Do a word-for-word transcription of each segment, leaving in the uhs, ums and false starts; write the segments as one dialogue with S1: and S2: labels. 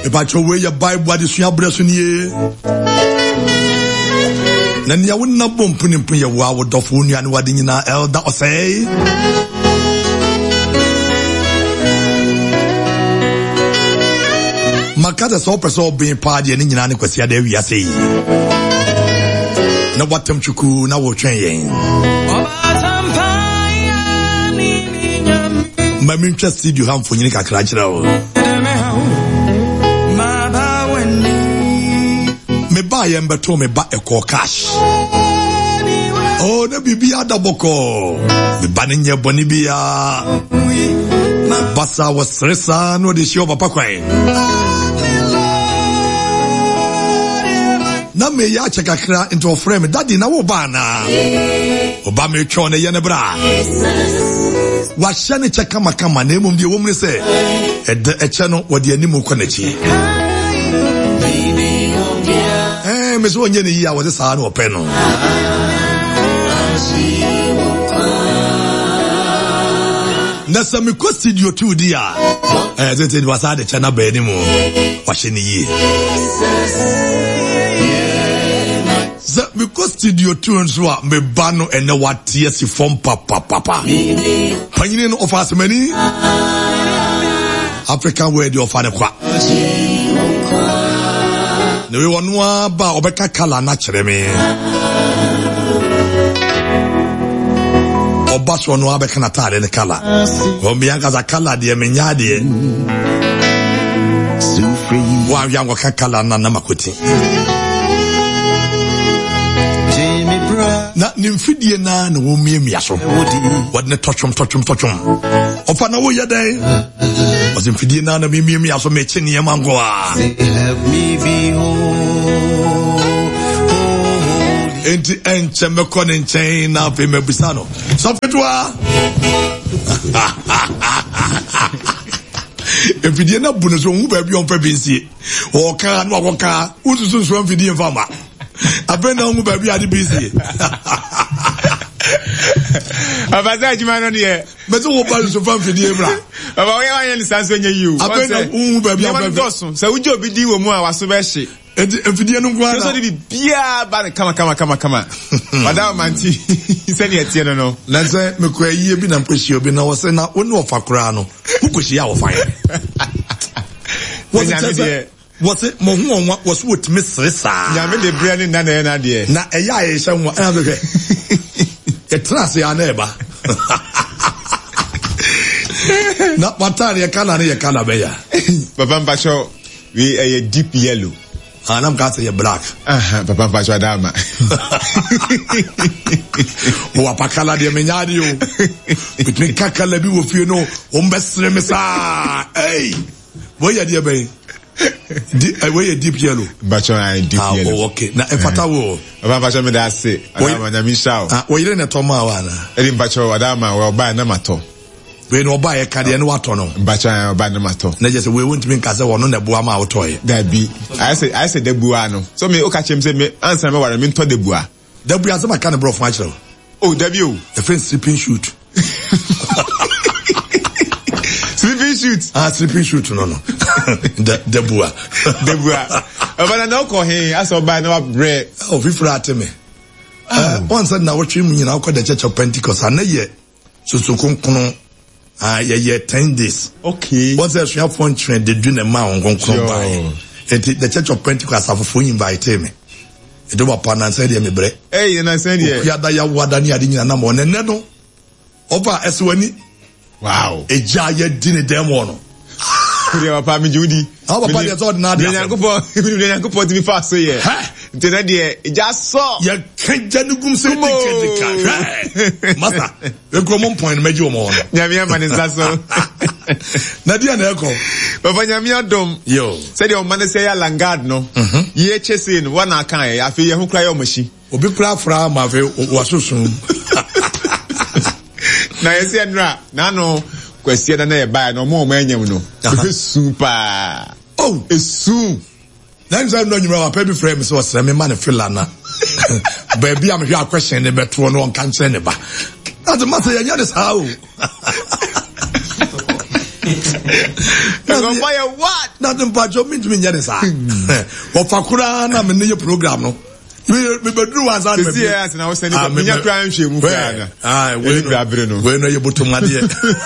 S1: pacho we ya Bible adesua breso nie na nia wonna bompu ne mpu ye wa wo dofo nua ne wade nyina elder osei makata so person being party ne nyina ne kwasi ada wi ase yi na watam chuku na wo twen yen mami ntwa studio ha mfonyini kakra kira o me ba ye mbeto me ba eko cash oh na bibi adaboko me ba ne nye boni bia basa wasresa no de shio papa kwan na me ya cheka kra into frame daddy na wo ba na oba me twa ne ye ne bra wa shane cheka makama na emum de wo mu se ede eche no wo de animu ko na chi eh me so onye ne yi a wo de sa na ope no na sa me ko studio two dia eh tete wa sa de chana ba animu wa shane yi za me ko studio two nso a me ba no ene watie si form papa papa panyine no offer many African word of an kwa no we wonwa ba obeka kala na kire me oba so no abeka na tare ne kala o mi anga za kala de me nya de wa yango kala na na makoti na nimfidie na na wo miemia so wadne tochum tochum tochum ofa na wo yedai ozimfidie na na miemia so me chini ya mango a help me be whole enti enche me kone nchen na fe mebisano so fetwa efidie na bunu so hu ba bi on fa bensie o ka na wo ka ususu so mfidie mfama abena hu ba bi ade bensie
S2: abaza jima no ne
S1: me so wo ba so fa mfidie bra
S2: aba we wan yen sanso nya yiu
S1: abena hu ba bi aba
S2: so ujo bi di wo mu a waso be hye
S1: efidie no kwa na
S2: so di bia ba ne kama kama kama kama wada manti se ne etie no no
S1: na se me kwa yie bi na mposhi obi na wo se na woni wo fa kura no ukoshi ya wo fa ye wo se what's it? Mohun was what Miss Rissa.
S2: Yammy the brand in Nana and Adia.
S1: Na a ya someone. A trust your neighbor. Not one time you can't a calabeya.
S2: Papa Basho, we a deep yellow.
S1: And I'm got a black.
S2: Uh-huh, Papa Basho Dama.
S1: Who are Pacala de Menadio. Between Kakalabi with you know, Umbesremesa. Hey, where are you, baby? Where a deep yellow.
S2: Bacho I deep
S1: ah,
S2: yellow.
S1: Oh, okay. Na efata wo.
S2: Aba bacho me da se. Adama na mi sha.
S1: Ah, wo yire na toma wana.
S2: Eri bacho adama wo ba na mato.
S1: We no ba e kade no wato no.
S2: Bacho an ba na mato.
S1: Na je se we won't mean kase wo no na bua ma wato ye.
S2: Da bi. I say I say de bua no. So me o ka chem say me answer me ware me to de bua.
S1: Da bua se ma kan bro for actually.
S2: Oh, da bi o.
S1: The friend sleeping shoot.
S2: Sleeping shoot.
S1: Ah, sleeping shoot no no. The the bua.
S2: The bua. But na ko he aso ba na bread.
S1: Oh, fi fra teme. Uh, once na wo twi mu nyina ko the Church of Pentecost na ye so so konkono ah ye ye ten days.
S2: Okay.
S1: Once a share phone trend they do na ma konkono by. The Church of Pentecost afofo invite me. E do papa na say dey me bre.
S2: Eh, na say dey.
S1: Ya da ya wada ni ade nyina na mo ne ne no. Over eswani.
S2: Wow.
S1: Eja ye di ne dem wo no.
S2: Kuriya papa mi judi.
S1: Ah papa dey so na dey.
S2: Nyankopo, mi nyankopo ti mi fa so ye. Ntena dey eja so.
S1: Ya kanja nugum se dikadika. Master, we go mon point meji o mo no.
S2: Nyamia manisa so.
S1: Na dia na eko.
S2: Papa nyamia dom. Yo. Say dey o man say ya langard no. Ye chese no wana kan ye afi ye hu kra ye o machi.
S1: Obi kra fra ma fe wasosun.
S2: Na yesi enra na no kwesi na na e ba no mo mo anyam no super
S1: oh
S2: esu
S1: na nza no nyuma wa pa bi frame so wasra me man fila na ba bi am hwe a question ne beto no on kan kire ne ba that matter ya nyane sa o
S2: na go buy what
S1: na dem pa jo mint me nyane sa wo fakura na me ne program no me me bedru wan sa
S2: me see as na wo send me nya kra nhwe mu kra na
S1: ah we no abre no we no ye botomade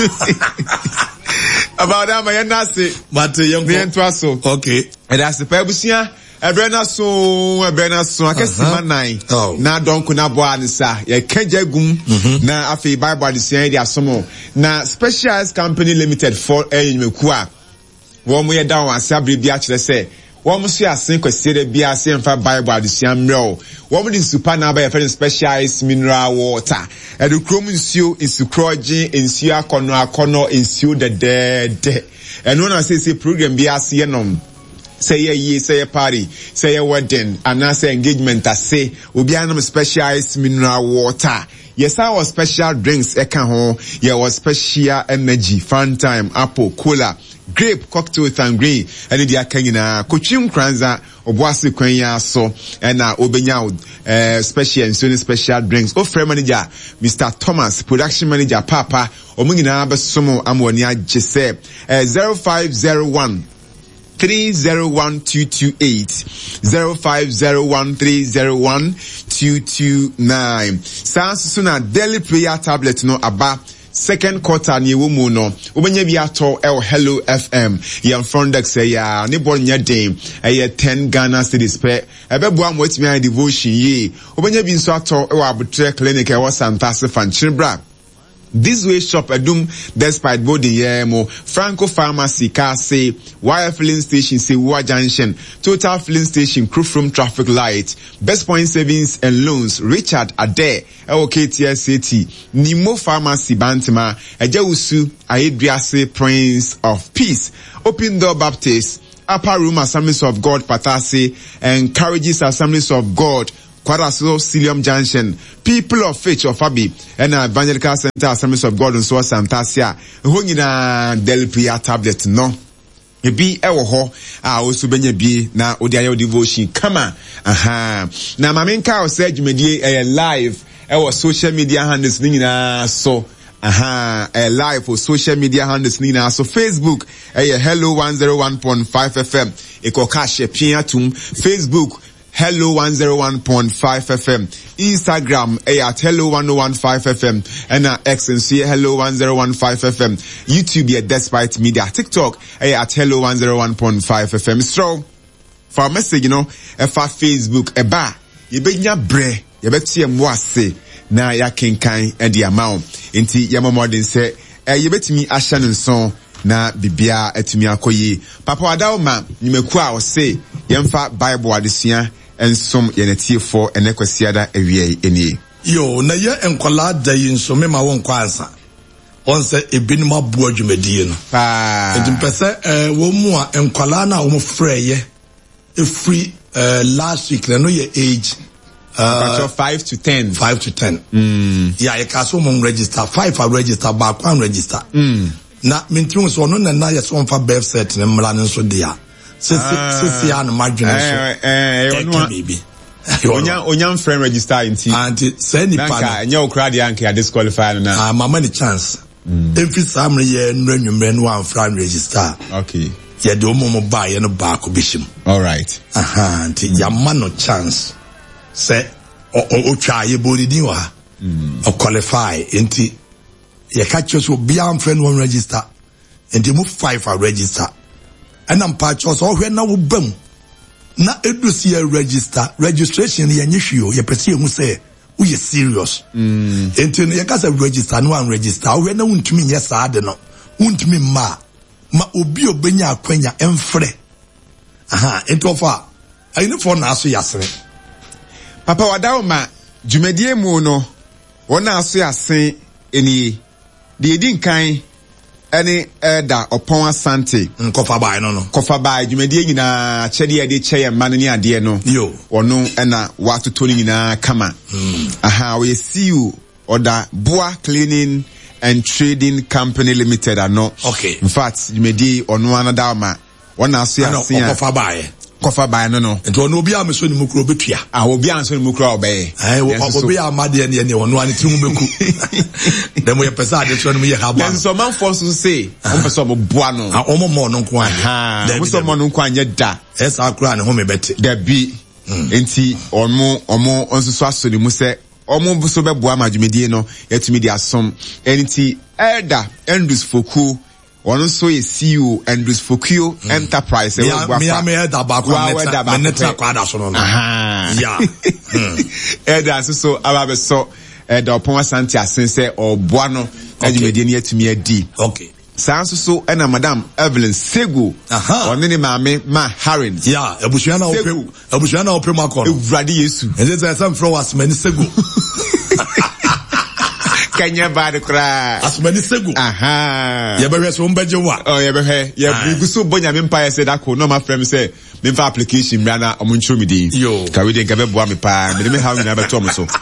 S2: about that my na say
S1: but young
S2: me so
S1: okay
S2: and that's the pebusia ebrena so ebrena so akesima nine na donko na bo anisa ye kanja gum na afi bible adisia dia somo na Specialized Company Limited for enymeku a wo mo ye down asabre bi a kire se wo mo so asen kwesiere bi ase mfa bible adisia mreo wo mo di super na ba ye friend Specialized Mineral Water edu krom nsuo insukroje nsuo akono akono nsuo de de de eno na say say program bi ase ye nom say ye ye say ye party say ye wedding and na say engagement I say obi anam Specialized Mineral Water. Yes, our special drinks eka ho ye was special energy fun time apple cola grape cocktail tangerine and the akanyina kochim kranza oboase kwanya so and na obenya eh special and so special drinks o frame manager Mister Thomas, production manager Papa omungina besomo amwoni agese eh zero five zero one three zero one two two eight zero five zero one three zero one two two nine. Sans suna daily prayer tablet no aba second quarter ni wo mu no obenye bi ato el Hello F M yan front deck say ya ni bon nya dem eh ten Ghana cedis pe ebebo am wetimi an devotion ye obenye bi nso ato e wa abutre clinic e wa Santase Fanchibra. This way shop adum despite body yeah mo Franco Pharmacy car say Wire Filling Station say Wa Junction Total Filling Station Crew from Traffic Light Best Point Savings and Loans Richard Ade L K T S A T Nimo Pharmacy Bantima Ejawusu Ayeduase Prince of Peace Open Door Baptist Upper Room Assemblies of God Patase Encourages Assemblies of God Kwaraso Cilium Junction, People of Faith of Fabi, and Evangelical Center Assemblies of God and so Santasia, who in a Del Pria tablet, no. E bi ewo ho a osu benye bi na odiayo devotion kama aha na mamenka o say dwumedie e live ewo social media handles ni nyina so aha e live for social media handles ni nyina so Facebook e Hello one oh one point five F M e ko ka she pia tum Facebook Hello one oh one point five F M. Instagram eh, at Hello one oh one five F M. And uh, X and see Hello one oh one five F M. YouTube yeah, Despite Media. TikTok eh, at Hello one oh one point five F M. So for a message, you know, if I Facebook eh, ba you be nya bre you be tie mwase na ya kenkan and the amount inti yama modern say eh, you bet me ashan and son na bibia etimi akoyi papa wadaoma nimeku a o say yemfa Bible adesua ensom yenetiefo enekwasiada ewie eni
S1: yo na ye enkola da yi nso me ma won kwansa on se ebinum abu adwumadie no
S2: pa
S1: enti pese eh wo mu a enkola na wo frɛ ye e free uh, last week na no ye age
S2: uh five to ten
S1: five to ten
S2: mm
S1: yeah ye ka so mo register five are register ba kwa register
S2: mm
S1: na mintu so no na na ye so mfa birth cert ne mla ne so dia sisi ya na madwene so
S2: eh eh
S1: bibi
S2: onya onya friend register inti
S1: anti say ni pa
S2: na nya okra de anke ya disqualify na
S1: ah mama ni chance every samre ye nwanwumre no an friend register
S2: okay
S1: ye de omo ba ye no ba ko bishim
S2: all right
S1: aha anti ya ma no chance say o o twa ye bodi din wa o qualify inti ye catch us be am friend one register and they move five are register and am patch us all when na wo bam na edusi register registration ye nyhwio ye pese hu say we are serious
S2: mm
S1: enti ye ka say register no one register we na wuntumi nye saade no wuntumi ma ma obi obenya akwanya emfre aha enti ofa ayine for na aso yasere
S2: papa wadawo ma dwumadie mu no wona aso yase eni de edin kan ene eda opon asante
S1: nkofa bai no no
S2: kofa bai dwumadie nyina kyede ye de kyeye man ne ade no
S1: yo
S2: ono ena watoto ni nyina kama
S1: mm.
S2: aha we see you order Boa Cleaning and Trading Company Limited ano
S1: okay
S2: in fact dwumadie ono anada ma wona aso ya se
S1: kofa bai
S2: kofa ban no no
S1: ento no obi a me so ni mukro betua
S2: ah obi an so ni mukro obey
S1: eh obi a made ne ne wono ani timu beku dem ye pesa ade so no ye ha ba
S2: then some man force to say on person mo boa no
S1: ah omo mo no nko
S2: anya dem so mo no nko anya da
S1: esa akura ne ho me bete
S2: da bi enti omo omo onso so aso ni mu se omo so be boa madwumedie no yetumi di asom enti elder Andrews Foku one so is C E O Andrews Foku Enterprise e
S1: wo gba me me elder ba kwa me netra kwa da so no
S2: aha
S1: yeah
S2: elder so aba so elder Opon Asante asense oboa no madwumedie ne yetumi adi
S1: okay
S2: sanso so na madam Evelyn Segu one ne maame ma Harin
S1: yeah abusua na opem abusua na opem akọ
S2: Ewurade Yesu
S1: eze say some from Asmani Segu
S2: Kenya bad cry
S1: Asmani Segu
S2: aha
S1: ye be so mbeje wa
S2: oh ye be he ye bugu so bonya me mpa say that ko no my friend say me fa application bra na omunchiro me din ka we dey nka be boa me pa me dey me how me na be to mo so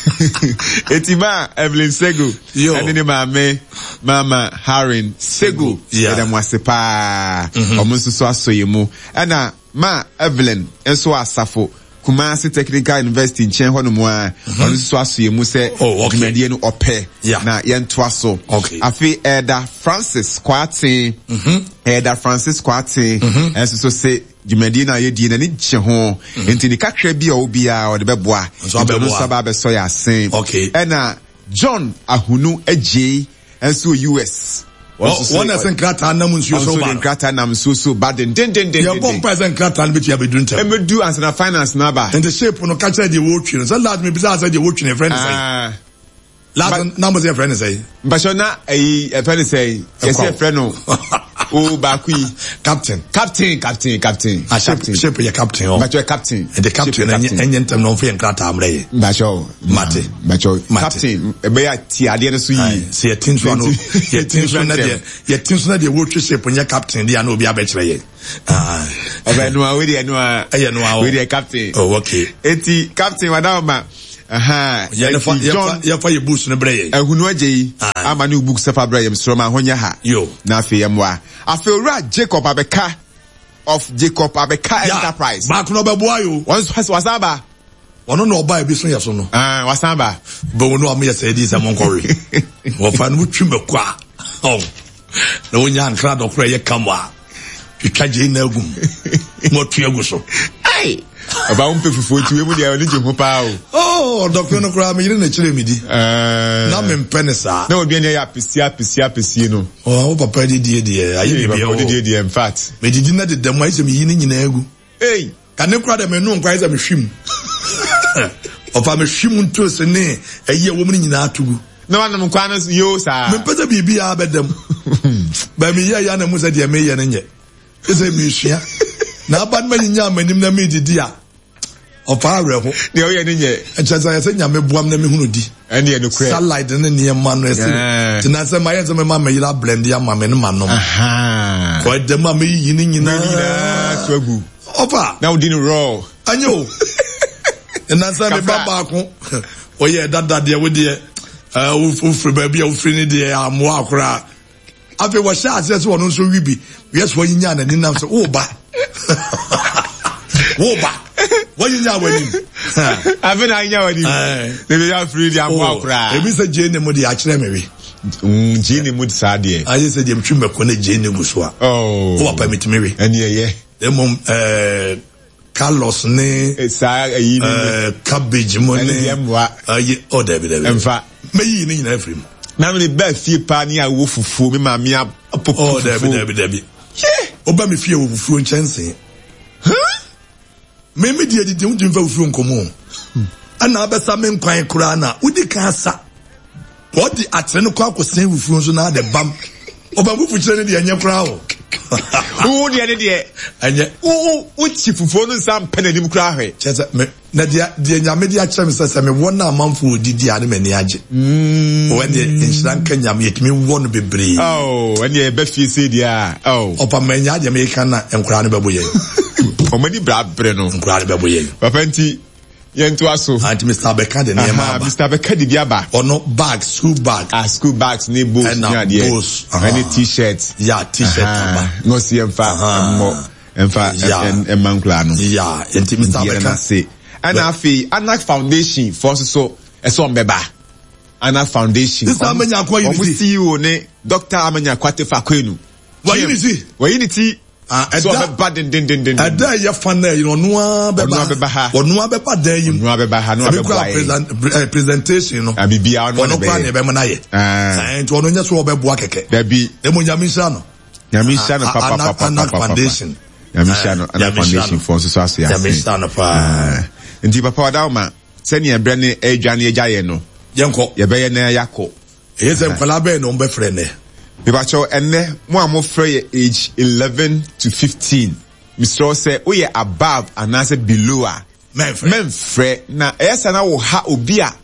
S2: etima Evelyn Segu and ni maame mama Harin Segu
S1: yeah
S2: dem wase pa omunso so asoye mu na ma Evelyn enso asafo Kumasi Technical University in Chen Honumwa on so asoye mu se dwumedie no ope na yentwa so afi Elder Francis Kwate mhm Elder Francis Kwate enso so se dwumedie na yedi na ni gye ho enti ni kakra bi a obi a o de beboa so be so ba be so ya sen ena John Ahunu Eje enso U S
S1: one is in Krata Namun so
S2: bad. Krata Nam so so bad. Den den den den.
S1: Your bomb present Krata and which you have been doing.
S2: And we do as a finance number.
S1: And the shape when you catch the watching. So lad me besides the watching a friend say. Lad numbers your friend say.
S2: But you're not a friend say. Yes, a friend no. Oh, Bakui.
S1: Captain.
S2: Captain, captain, captain.
S1: I shape shape your captain.
S2: But you're captain.
S1: And the captain and you them no fear Krata amre.
S2: But you Mate. But you captain. Be a ti ade no so yi.
S1: See a tin so no. Ye tin so na de. Ye tin so na de watch shape when your captain dey no be abechre ye. Ah.
S2: Oba no we dey no a.
S1: Eh no
S2: we dey captain.
S1: Oh okay.
S2: Eti captain madam aha
S1: ya fa ya fa ye boost no bre ye
S2: ehunu agye ama ne book sefa bre yem sroma honya ha
S1: yo
S2: na afi yemwa afi ora Jacob Abeka of Jacob Abeka Enterprise
S1: back no be boa yo
S2: once wasaba
S1: ono no oba bi so ya so no
S2: ah wasaba
S1: bo no am ya say this amon kore wo fa no twime kwa oh na wonya ankra do kore ye kamwa twitwaje na agum mo tuagu so ai Aba umpe fufu ti we mu dia oni je ho pa o. Oh, doctor no kura me yire na kire me di. Eh. Na me mpene sa.
S2: Na obi anya ya pesi apesi apesi no.
S1: Oh, o papa di di di. Ayi bi bi
S2: o di di in fact.
S1: Me di di na de dem ayi se me yi ni nyina agu.
S2: Hey,
S1: ka ne kura de me no nkwa se me hwim. Opa me hwim nto se ne ayi wo mu nyina atugu.
S2: Na wana mu kwa no yo sa.
S1: Me pese bibi a bedem. Ba me ya ya na mu se de me ye ne nye. Ese me hwia. Na abad ma nyinya amanim na me didi a opa areho
S2: de oye ne nye
S1: enchasa ya se nyame boam na me hunu di
S2: ene ene kure
S1: salad ne ne ma no ese tina se ma ye se me ma me yira blend ya ma me ne ma no aha ko de ma me yi ni nyina
S2: nyina twagu
S1: opa
S2: na udi no raw
S1: anyo na se me baba ko oye dada de we de eh u fri ba bia u fri ni de amo akora afi wo sha ase se wono so wibi yes wo yinya na ni nam se o ba wo ba wo yinya wani
S2: afi na yinya wani de be ya free di amo akora
S1: e bi se je ne mo di a kire mewe
S2: mm je ne mo di sa de
S1: aye se de mtwi meko na je ne guso a
S2: oh
S1: wo pa meti mewe
S2: ene ye
S1: de mo eh Carlos ne
S2: sa ayi
S1: eh cabbage mo ne aye o de be de
S2: emfa
S1: me yi ni nyina afrim
S2: na me be fie pa ni a wo fufu me ma me apoko
S1: oh de be de be de be oba me fie wo fufu nchanse me me die di unti mfa fufu nkomo ana abesa me nkwan kura na udi kan sa odi atrene kwa kosen fufu nso na de bam oba fufu kire ne de anya kura ho
S2: wo de ne de
S1: anya
S2: wo wo chi fufu no sam penadim kura hwe
S1: chese me na de de nyame de akire me sese me wona amanfo odidi ane me ne age mm when the instant kanya me yetimi won bebre
S2: oh when ye be fie say dia oh
S1: opa manya age me kan na enkura ne beboye
S2: omani bra bre no
S1: enkura ne beboye
S2: papa nti yentu aso
S1: anti Mister Abeka de ne ma
S2: ba Mister Abeka de biaba
S1: ono bag school bag
S2: ah school bags ni boots
S1: ni ade
S2: any t-shirt
S1: yeah t-shirt aba
S2: no see emfa mo Emfa emankla no.
S1: Yeah, enti Mister Abeka
S2: say. And afi Anak Foundation for so eso mbeba. Anak Foundation.
S1: This amenya kwa unity.
S2: C E O ne Doctor Amenya Kwate Fakwenu.
S1: Wa unity.
S2: Wa unity. Ah, so beba den den den den.
S1: Ada ya fan na you know no beba ha. Onu abeba dan yim.
S2: Nu abeba ha no abeba.
S1: Presentation no.
S2: Abibia no.
S1: Onu kwa na be na ye. Ah. Enti onu nya so obeboa keke.
S2: Da bi.
S1: Emo nyamisha no.
S2: Nyamisha no papa papa
S1: Anak Foundation.
S2: Nyamisha no Anak Foundation for so so ya.
S1: Nyamisha no pa.
S2: Enti papa wadauma seni ebre ne adwane agyaye no.
S1: Yenko.
S2: Ye be ye na yakọ.
S1: Yes, em fala be no mbe frɛ ne.
S2: Bibacho enne mo amofre ye age eleven to fifteen. Mister say we ye above and as below a
S1: menfre.
S2: Menfre na esa na wo ha obi a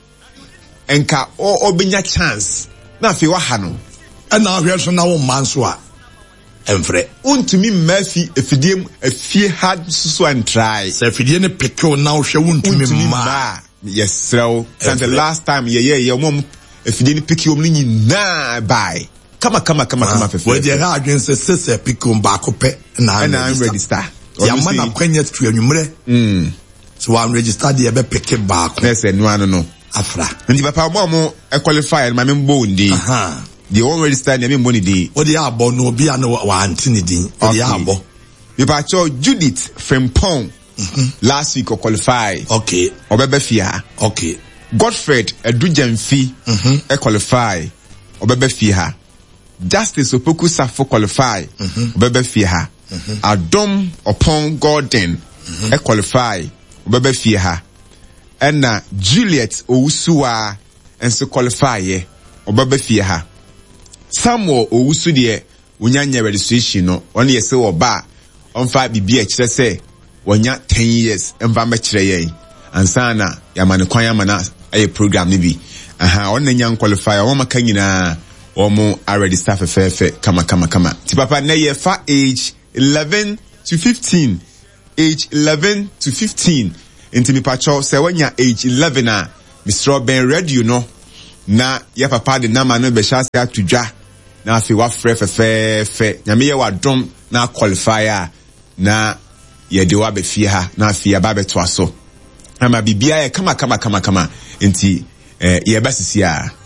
S2: enka o obenya chance. Na fi wa ha no.
S1: Ana ahwe so na wo man so a emfre.
S2: Untumi mafi efidiem afie hard so and try.
S1: Se efidie ne peke na wo hwe untumi ma.
S2: Yes, so since the last time ye ye ye mom efidie ne peke om ni na buy. Kama kama kama kama fefe.
S1: We dey ha adwen se sese pikum ba ko pe na
S2: na register.
S1: Ya man na kwanya tu anwumre. Mm. So I'm registered there be pick ba ko.
S2: Na se no ano no.
S1: Afra.
S2: Ndi papa mo mo e qualify ma me mbo ndi.
S1: Aha.
S2: The one registered na me mbo ni di.
S1: O dey abo no obi an wa anti ni din. O dey abo.
S2: Me pa cho Judith Frimpong. Mm-hmm. Last week o qualify.
S1: Okay.
S2: Obebe fia.
S1: Okay.
S2: Godfred Edujemfi. Mhm. E qualify. Obebe fia. Justice Opoku Safo qualify. Mm-hmm. Obebe fia. Mm-hmm. Adom upon Gordon. Mm-hmm. E qualify. Obebe fia. And na Juliet Owusuwa enso qualify ye. Obebe fia. Samuel Owusu de unyanya registration no. Oni yese oba. Onfa bibi e kire se wonya ten years emba me kire ye. Ansana ya mane kwan ya mana e program ni bi. Aha on nya qualify o maka nyina omo already staff fefe kama kama kama. Ti papa na ye fa age eleven to fifteen. Age eleven to fifteen. Inti mi pacho se wanya age eleven a Mister Ben Radio no na ye papa de na ma no be sha se atudwa na afi wa frɛ fɛfɛɛfɛ nyame ye wa dom na qualifier na ye de wa be fie ha na afi ya ba beto aso ama bibia ye kama kama kama kama inti eh ye basisi a